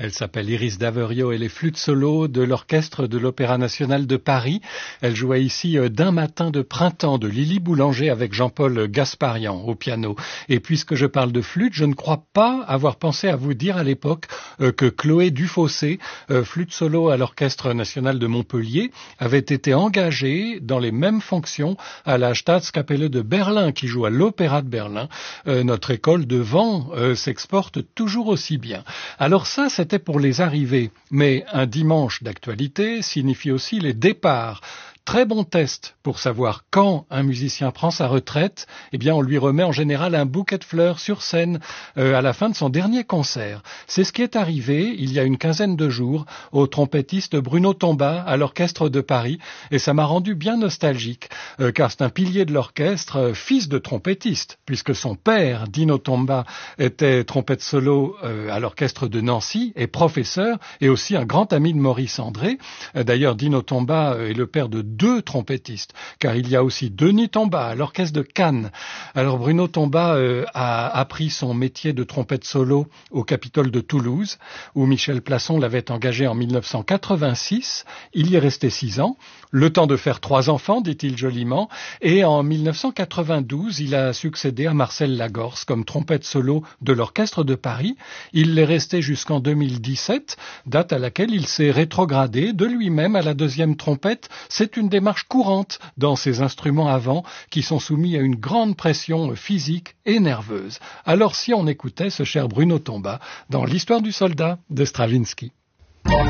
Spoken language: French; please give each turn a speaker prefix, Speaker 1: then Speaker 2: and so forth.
Speaker 1: Elle s'appelle Iris d'Averio et les flûtes solo de l'orchestre de l'Opéra national de Paris. Elle jouait ici D'un matin de printemps de Lily Boulanger avec Jean-Paul Gasparian au piano. Et puisque je parle de flûte, je ne crois pas avoir pensé à vous dire à l'époque que Chloé Dufossé, flûte solo à l'Orchestre national de Montpellier, avait été engagée dans les mêmes fonctions à la Staatskapelle de Berlin, qui joue à l'Opéra de Berlin. Notre école de vent s'exporte toujours aussi bien. Alors ça, c'était pour les arrivées, mais un dimanche d'actualité signifie aussi les départs. Très bon test pour savoir quand un musicien prend sa retraite. Eh bien, on lui remet en général un bouquet de fleurs sur scène à la fin de son dernier concert. C'est ce qui est arrivé il y a une quinzaine de jours au trompettiste Bruno Tomba à l'Orchestre de Paris, et ça m'a rendu bien nostalgique, car c'est un pilier de l'orchestre, fils de trompettiste, puisque son père, Dino Tomba, était trompette solo à l'Orchestre de Nancy et professeur, et aussi un grand ami de Maurice André. D'ailleurs, Dino Tomba est le père de deux trompettistes, car il y a aussi Denis Tomba à l'orchestre de Cannes. Alors Bruno Tomba a appris son métier de trompette solo au Capitole de Toulouse, où Michel Plasson l'avait engagé en 1986. Il y est resté 6 ans, le temps de faire 3 enfants, dit-il joliment, et en 1992, il a succédé à Marcel Lagorce comme trompette solo de l'Orchestre de Paris. Il l'est resté jusqu'en 2017, date à laquelle il s'est rétrogradé de lui-même à la deuxième trompette. C'est une démarche courante dans ces instruments à vent qui sont soumis à une grande pression physique et nerveuse. Alors si on écoutait ce cher Bruno Tomba dans l'histoire du soldat de Stravinsky.